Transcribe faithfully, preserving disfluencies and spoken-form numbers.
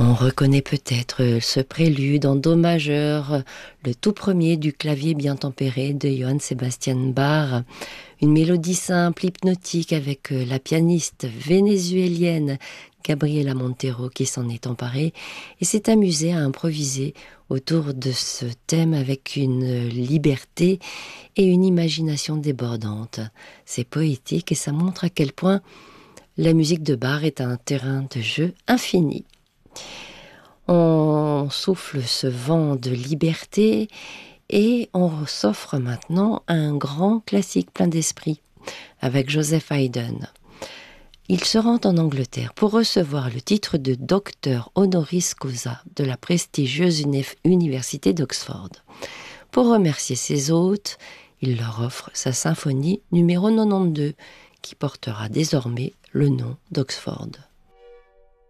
On reconnaît peut-être ce prélude en do majeur, le tout premier du clavier bien tempéré de Johann Sebastian Bach. Une mélodie simple, hypnotique, avec la pianiste vénézuélienne Gabriela Montero qui s'en est emparée et s'est amusée à improviser autour de ce thème avec une liberté et une imagination débordante. C'est poétique et ça montre à quel point la musique de Bach est un terrain de jeu infini. On souffle ce vent de liberté et on s'offre maintenant un grand classique plein d'esprit avec Joseph Haydn. Il se rend en Angleterre pour recevoir le titre de docteur honoris causa de la prestigieuse uni- université d'Oxford. Pour remercier ses hôtes, il leur offre sa symphonie numéro quatre-vingt-douze qui portera désormais le nom d'Oxford.